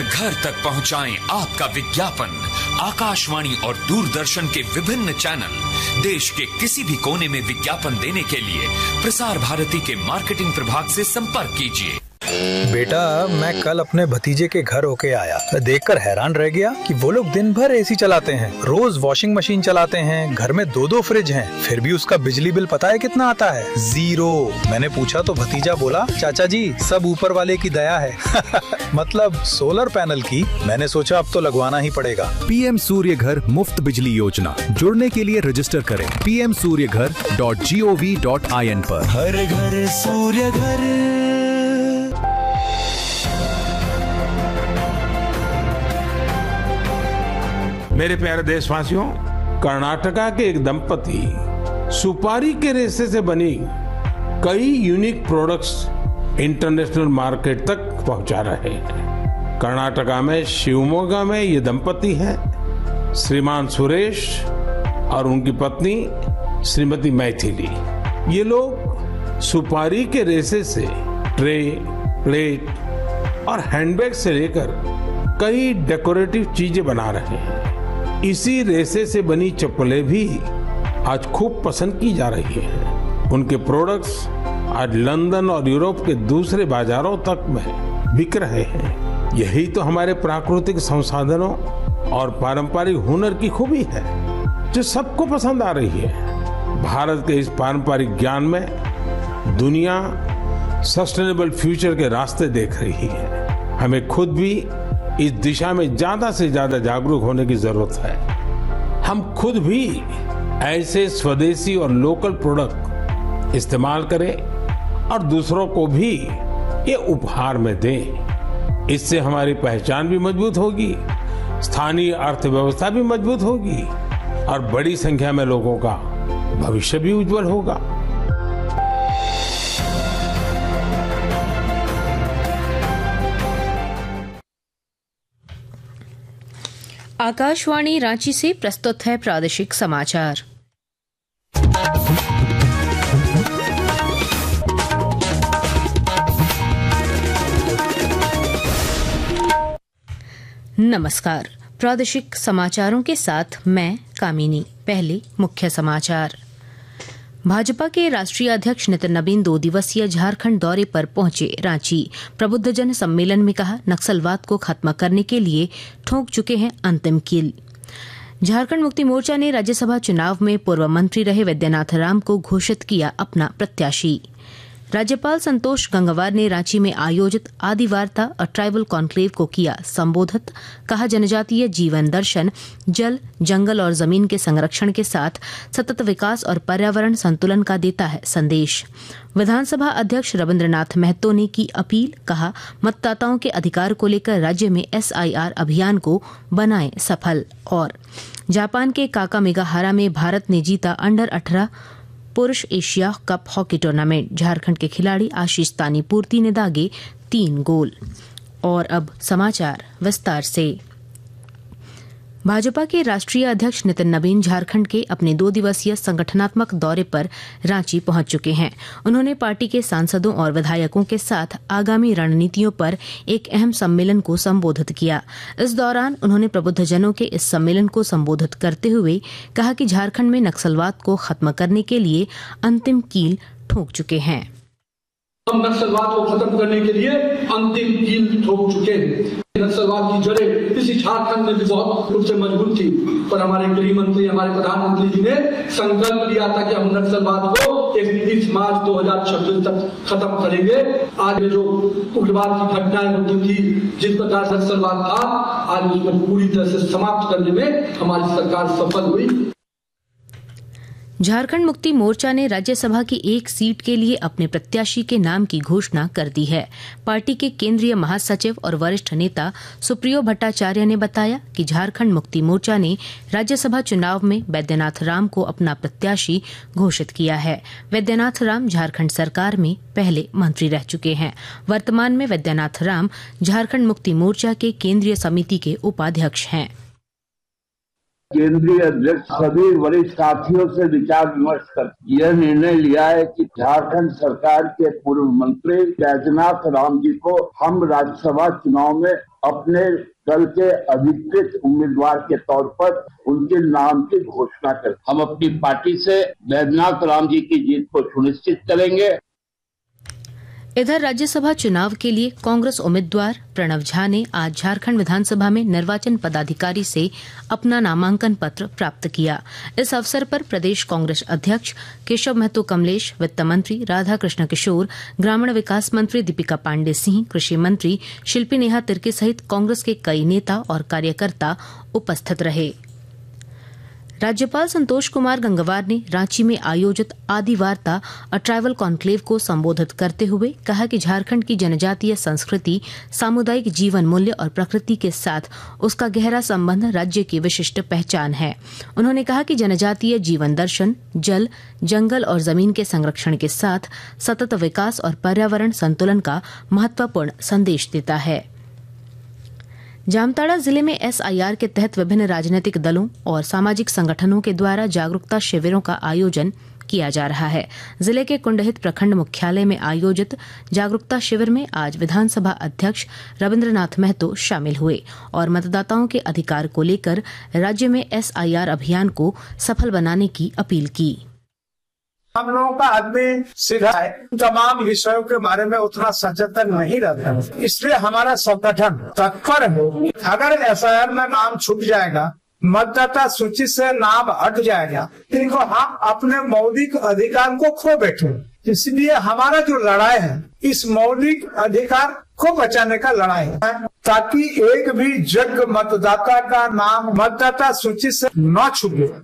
घर तक पहुंचाएं आपका विज्ञापन। आकाशवाणी और दूरदर्शन के विभिन्न चैनल, देश के किसी भी कोने में विज्ञापन देने के लिए प्रसार भारती के मार्केटिंग प्रभाग से संपर्क कीजिए। बेटा, मैं कल अपने भतीजे के घर होके आया, देखकर हैरान रह गया कि वो लोग दिन भर एसी चलाते हैं, रोज वॉशिंग मशीन चलाते हैं, घर में 2-2 फ्रिज हैं, फिर भी उसका बिजली बिल पता है कितना आता है? 0। मैंने पूछा तो भतीजा बोला, चाचा जी सब ऊपर वाले की दया है। मतलब सोलर पैनल की। मैंने सोचा अब तो लगवाना ही पड़ेगा। पीएम सूर्य घर मुफ्त बिजली योजना, जुड़ने के लिए रजिस्टर करें pmsuryaghar.gov.in पर। हर घर सूर्य घर। मेरे प्यारे देशवासियों, कर्नाटका के एक दंपति सुपारी के रेशे से बनी कई यूनिक प्रोडक्ट्स इंटरनेशनल मार्केट तक पहुंचा रहे हैं। कर्नाटका में शिवमोगा में ये दंपति हैं श्रीमान सुरेश और उनकी पत्नी श्रीमती मैथिली। ये लोग सुपारी के रेशे से ट्रे, प्लेट और हैंडबैग से लेकर कई डेकोरेटिव चीजें बना रहे हैं। इसी रेशे से बनी चप्पलें भी आज खूब पसंद की जा रही हैं। उनके प्रोडक्ट्स आज लंदन और यूरोप के दूसरे बाजारों तक में बिक रहे हैं। यही तो हमारे प्राकृतिक संसाधनों और पारंपरिक हुनर की खूबी है, जो सबको पसंद आ रही है। भारत के इस पारंपरिक ज्ञान में दुनिया सस्टेनेबल फ्यूचर के रास्ते देख रही है। हमें खुद भी इस दिशा में ज्यादा से ज्यादा जागरूक होने की जरूरत है। हम खुद भी ऐसे स्वदेशी और लोकल प्रोडक्ट इस्तेमाल करें और दूसरों को भी ये उपहार में दें। इससे हमारी पहचान भी मजबूत होगी, स्थानीय अर्थव्यवस्था भी मजबूत होगी और बड़ी संख्या में लोगों का भविष्य भी उज्जवल होगा। आकाशवाणी रांची से प्रस्तुत है प्रादेशिक समाचार। नमस्कार, प्रादेशिक समाचारों के साथ मैं कामिनी। पहले मुख्य समाचार। भाजपा के राष्ट्रीय अध्यक्ष नितिन नबीन 2 दिवसीय झारखंड दौरे पर पहुंचे। रांची प्रबुद्धजन सम्मेलन में कहा, नक्सलवाद को खत्म करने के लिए ठोक चुके हैं अंतिम कील। झारखंड मुक्ति मोर्चा ने राज्यसभा चुनाव में पूर्व मंत्री रहे वैद्यनाथ राम को घोषित किया अपना प्रत्याशी। राज्यपाल संतोष गंगवार ने रांची में आयोजित आदि वार्ता और ट्राइबल कॉन्क्लेव को किया संबोधित। कहा, जनजातीय जीवन दर्शन जल, जंगल और जमीन के संरक्षण के साथ सतत विकास और पर्यावरण संतुलन का देता है संदेश। विधानसभा अध्यक्ष रविन्द्रनाथ महतो ने की अपील। कहा, मतदाताओं के अधिकार को लेकर राज्य में SIR अभियान को बनाएं सफल। और जापान के काकामिगाहारा में भारत ने जीता अंडर-18 पुरुष Asia cup hockey tournament. Jharkhand के खिलाड़ी आशीष तानीपूर्ति ने दागे 3 गोल। और अब समाचार विस्तार से। भाजपा के राष्ट्रीय अध्यक्ष नितिन नबीन झारखंड के अपने 2 दिवसीय संगठनात्मक दौरे पर रांची पहुंच चुके हैं। उन्होंने पार्टी के सांसदों और विधायकों के साथ आगामी रणनीतियों पर एक अहम सम्मेलन को संबोधित किया। इस दौरान उन्होंने प्रबुद्धजनों के इस सम्मेलन को संबोधित करते हुए कहा कि झारखंड में नक्सलवाद को खत्म करने के लिए अंतिम कील ठोक चुके हैं। हम नक्सलवाद को खत्म करने के लिए अंतिम कील ठोक चुके हैं। नक्सलवाद की जड़ें इसी झारखंड में भी बहुत रूप से मजबूत थी, पर हमारे गृह मंत्री, हमारे प्रधानमंत्री जी ने संकल्प लिया था कि हम नक्सलवाद को 31 मार्च 2026 तक खत्म करेंगे। आज जो उग्रवाद की घटनाएं होती थी, जिस प्रकार नक्सलवाद था, आज उसको पूरी तरह से समाप्त करने में हमारी सरकार सफल हुई। झारखंड मुक्ति मोर्चा ने राज्यसभा की 1 सीट के लिए अपने प्रत्याशी के नाम की घोषणा कर दी है। पार्टी के केंद्रीय महासचिव और वरिष्ठ नेता सुप्रियो भट्टाचार्य ने बताया कि झारखंड मुक्ति मोर्चा ने राज्यसभा चुनाव में वैद्यनाथ राम को अपना प्रत्याशी घोषित किया है। वैद्यनाथ राम झारखंड सरकार में पहले मंत्री रह चुके हैं। वर्तमान में वैद्यनाथ राम झारखंड मुक्ति मोर्चा के केंद्रीय समिति के उपाध्यक्ष हैं। केंद्रीय अध्यक्ष सभी वरिष्ठ साथियों से विचार विमर्श कर यह निर्णय लिया है कि झारखंड सरकार के पूर्व मंत्री बैजनाथ राम जी को हम राज्यसभा चुनाव में अपने दल के अधिकृत उम्मीदवार के तौर पर उनके नाम की घोषणा करें। हम अपनी पार्टी से बैजनाथ राम जी की जीत को सुनिश्चित करेंगे। इधर राज्यसभा चुनाव के लिए कांग्रेस उम्मीदवार प्रणव झा ने आज झारखंड विधानसभा में निर्वाचन पदाधिकारी से अपना नामांकन पत्र प्राप्त किया। इस अवसर पर प्रदेश कांग्रेस अध्यक्ष केशव महतो कमलेश, वित्त मंत्री राधा कृष्ण किशोर, ग्रामीण विकास मंत्री दीपिका पांडे सिंह, कृषि मंत्री शिल्पी नेहा तिर्की सहित कांग्रेस के कई नेता और कार्यकर्ता उपस्थित रहे। राज्यपाल संतोष कुमार गंगवार ने रांची में आयोजित आदि वार्ता और ट्राइबल कॉन्क्लेव को संबोधित करते हुए कहा कि झारखंड की जनजातीय संस्कृति, सामुदायिक जीवन मूल्य और प्रकृति के साथ उसका गहरा संबंध राज्य की विशिष्ट पहचान है। उन्होंने कहा कि जनजातीय जीवन दर्शन जल, जंगल और जमीन के संरक्षण के साथ सतत विकास और पर्यावरण संतुलन का महत्वपूर्ण संदेश देता है। जामताड़ा जिले में SIR के तहत विभिन्न राजनीतिक दलों और सामाजिक संगठनों के द्वारा जागरूकता शिविरों का आयोजन किया जा रहा है। जिले के कुंडहित प्रखंड मुख्यालय में आयोजित जागरूकता शिविर में आज विधानसभा अध्यक्ष रविन्द्रनाथ महतो शामिल हुए और मतदाताओं के अधिकार को लेकर राज्य में SIR अभियान को सफल बनाने की अपील की। हम लोगों का आदमी सीधा है, तमाम विषयों के बारे में उतना सचेतन नहीं रहता, इसलिए हमारा संगठन तत्पर है। अगर SIR में नाम छूट जाएगा, मतदाता सूची से नाम हट जाएगा, इनको हम अपने मौलिक अधिकार को खो बैठे। इसलिए हमारा जो लड़ाई है, इस मौलिक अधिकार को बचाने का लड़ाई है, ताकि एक भी योग्य मतदाता का नाम मतदाता सूची से न छूटे।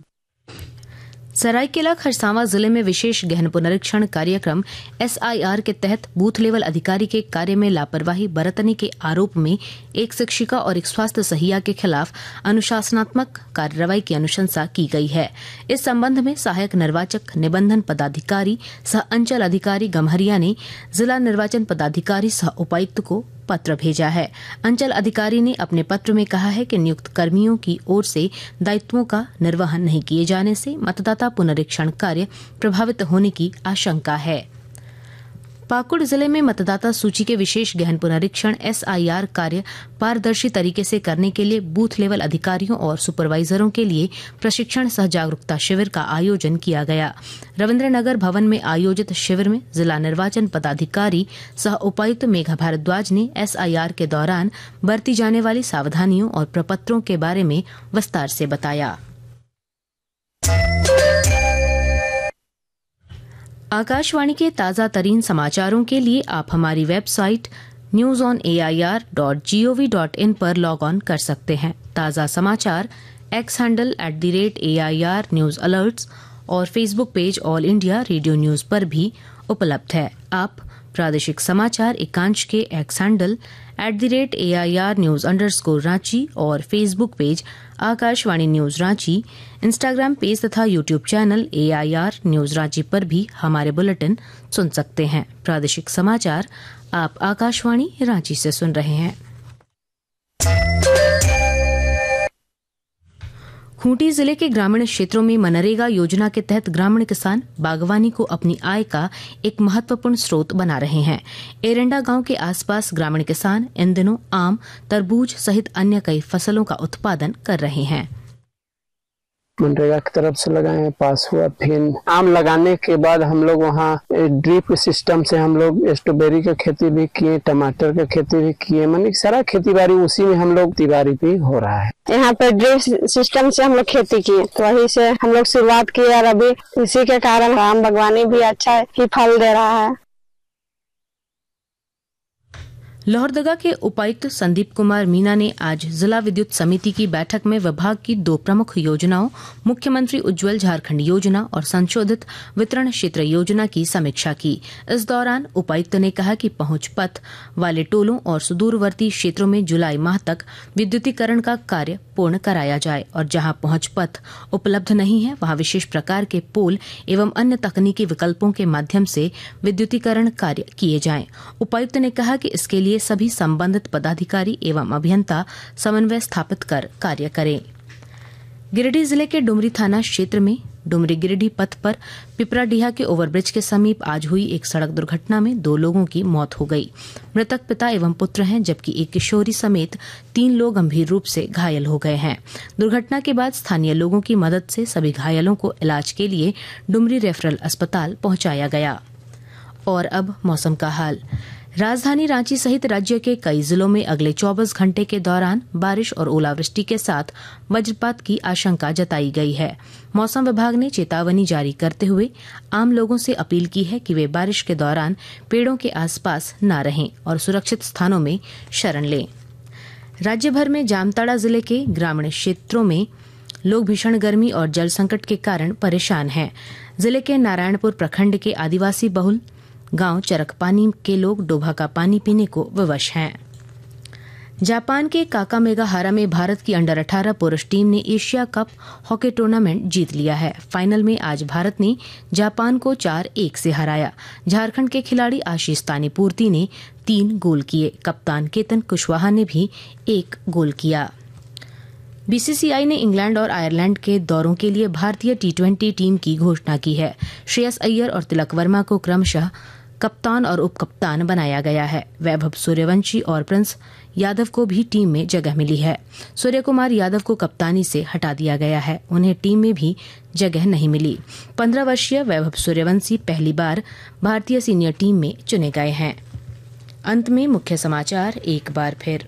सरायकेला खरसावां जिले में विशेष गहन पुनरीक्षण कार्यक्रम SIR के तहत बूथ लेवल अधिकारी के कार्य में लापरवाही बरतने के आरोप में एक शिक्षिका और एक स्वास्थ्य सहिया के खिलाफ अनुशासनात्मक कार्रवाई की अनुशंसा की गई है। इस संबंध में सहायक निर्वाचक निबंधन पदाधिकारी सह अंचल अधिकारी गम्हरिया ने जिला निर्वाचन पदाधिकारी सह उपायुक्त को पत्र भेजा है। अंचल अधिकारी ने अपने पत्र में कहा है कि नियुक्त कर्मियों की ओर से दायित्वों का निर्वहन नहीं किए जाने से मतदाता पुनरीक्षण कार्य प्रभावित होने की आशंका है। पाकुड़ जिले में मतदाता सूची के विशेष गहन पुनरीक्षण SIR कार्य पारदर्शी तरीके से करने के लिए बूथ लेवल अधिकारियों और सुपरवाइजरों के लिए प्रशिक्षण सह जागरूकता शिविर का आयोजन किया गया। रविन्द्रनगर भवन में आयोजित शिविर में जिला निर्वाचन पदाधिकारी सह उपायुक्त मेघा भारद्वाज ने SIR के दौरान बरती जाने वाली सावधानियों और प्रपत्रों के बारे में विस्तार से बताया। आकाशवाणी के ताजा तरीन समाचारों के लिए आप हमारी वेबसाइट newsonair.gov.in पर लॉग ऑन कर सकते हैं। ताजा समाचार X handle @AIR news alerts और Facebook page all India radio news पर भी उपलब्ध है। आप प्रादेशिक समाचार एकांश के X handle @AIR news _Ranchi और Facebook page Akashvani news Ranchi, Instagram page तथा YouTube channel AIR news Ranchi पर भी हमारे बुलेटिन सुन सकते हैं। प्रादेशिक समाचार आप आकाशवाणी रांची से सुन रहे हैं। खूंटी जिले के ग्रामीण क्षेत्रों में मनरेगा योजना के तहत ग्रामीण किसान बागवानी को अपनी आय का एक महत्वपूर्ण स्रोत बना रहे हैं। एरेंडा गांव के आसपास ग्रामीण किसान इन दिनों आम, तरबूज सहित अन्य कई फसलों का उत्पादन कर रहे हैं। मनरेगा की तरफ से लगाए हैं, पास हुआ, फिर आम लगाने के बाद हम लोग वहाँ ड्रिप सिस्टम से हम लोग स्ट्रॉबेरी का खेती भी किए, टमाटर का खेती भी किए, मानी सारा खेती बाड़ी उसी में हम लोग तिवारी भी हो रहा है। यहाँ पे ड्रिप सिस्टम से हम लोग खेती किए, तो वही से हम लोग शुरुआत किए और अभी इसी के कारण आम बागवानी भी अच्छा ही फल दे रहा है। लोहरदगा के उपायुक्त संदीप कुमार मीना ने आज जिला विद्युत समिति की बैठक में विभाग की 2 प्रमुख योजनाओं मुख्यमंत्री उज्ज्वल झारखंड योजना और संशोधित वितरण क्षेत्र योजना की समीक्षा की। इस दौरान उपायुक्त ने कहा कि पहुंच पथ वाले टोलों और सुदूरवर्ती क्षेत्रों में जुलाई माह तक विद्युतीकरण का कार्य पूर्ण कराया जाए और जहां पहुंच पथ उपलब्ध नहीं है वहां विशेष प्रकार के पोल एवं अन्य तकनीकी विकल्पों के माध्यम से विद्युतीकरण कार्य किए जाएं। उपायुक्त ने कहा कि इसके लिए सभी संबंधित पदाधिकारी एवं अभियंता समन्वय स्थापित कर कार्य करें। गिरिडीह जिले के डुमरी थाना क्षेत्र में डुमरी गिरिडीह पथ पर पिपराडीहा के ओवरब्रिज के समीप आज हुई एक सड़क दुर्घटना में 2 लोगों की मौत हो गई। मृतक पिता एवं पुत्र हैं, जबकि एक किशोरी समेत 3 लोग गंभीर रूप से घायल हो गए हैं। दुर्घटना के बाद स्थानीय लोगों की मदद से सभी घायलों को इलाज के लिए डुमरी रेफरल अस्पताल पहुंचाया गया। और अब मौसम का हाल। राजधानी रांची सहित राज्य के कई जिलों में अगले 24 घंटे के दौरान बारिश और ओलावृष्टि के साथ वज्रपात की आशंका जताई गई है। मौसम विभाग ने चेतावनी जारी करते हुए आम लोगों से अपील की है कि वे बारिश के दौरान पेड़ों के आसपास न रहें और सुरक्षित स्थानों में शरण लें। राज्य भर में जामताड़ा जिले के ग्रामीण क्षेत्रों में लोग भीषण गर्मी और जल संकट के कारण परेशान हैं। जिले के नारायणपुर प्रखंड के आदिवासी बहुल गांव चरकपानी के लोग डोभा का पानी पीने को विवश हैं। जापान के काकामेगाहारा में भारत की अंडर 18 पुरुष टीम ने एशिया कप हॉकी टूर्नामेंट जीत लिया है। फाइनल में आज भारत ने जापान को 4-1 से हराया। झारखंड के खिलाड़ी आशीष तानीपूर्ति ने 3 गोल किए। कप्तान केतन कुशवाहा ने भी 1 गोल किया। बीसीसीआई ने इंग्लैंड और आयरलैंड के दौरों के लिए भारतीय टी20 टीम की घोषणा की है। श्रेयस अय्यर और तिलक वर्मा को क्रमशः कप्तान और उप कप्तान बनाया गया है। वैभव सूर्यवंशी और प्रिंस यादव को भी टीम में जगह मिली है। सूर्य कुमार यादव को कप्तानी से हटा दिया गया है, उन्हें टीम में भी जगह नहीं मिली। 15 वर्षीय वैभव सूर्यवंशी पहली बार भारतीय सीनियर टीम में चुने गए हैं। अंत में मुख्य समाचार एक बार फिर।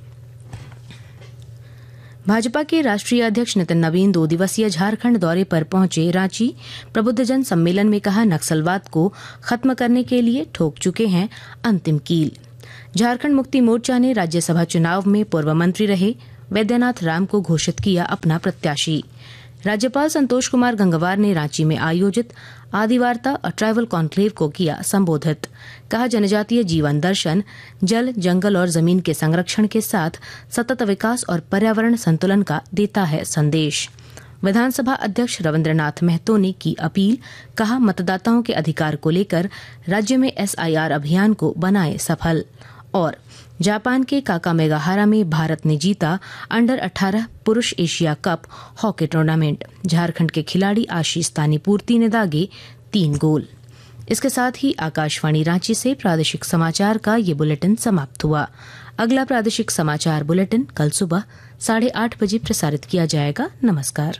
भाजपा के राष्ट्रीय अध्यक्ष नितिन नवीन 2 दिवसीय झारखंड दौरे पर पहुंचे। रांची प्रबुद्धजन सम्मेलन में कहा, नक्सलवाद को खत्म करने के लिए ठोक चुके हैं अंतिम कील। झारखंड मुक्ति मोर्चा ने राज्यसभा चुनाव में पूर्व मंत्री रहे वैद्यनाथ राम को घोषित किया अपना प्रत्याशी। राज्यपाल संतोष कुमार गंगवार ने रांची में आयोजित आदिवार्ता और ट्राइबल कॉन्क्लेव को किया संबोधित। कहा, जनजातीय जीवन दर्शन जल, जंगल और जमीन के संरक्षण के साथ सतत विकास और पर्यावरण संतुलन का देता है संदेश। विधानसभा अध्यक्ष रविन्द्रनाथ महतो ने की अपील। कहा, मतदाताओं के अधिकार को लेकर राज्य में SIR अभियान को बनाए सफल। और जापान के काकामेगाहारा में भारत ने जीता अंडर 18 पुरुष Asia cup hockey tournament. Jharkhand के खिलाड़ी आशीष तानीपूर्ति ने दागे 3 गोल। इसके साथ ही आकाशवाणी रांची से प्रादेशिक समाचार का ये बुलेटिन समाप्त हुआ। अगला प्रादेशिक समाचार बुलेटिन कल सुबह 8:30 बजे प्रसारित किया जाएगा। नमस्कार।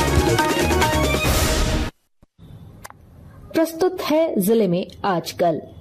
प्रस्तुत है जिले में आजकल।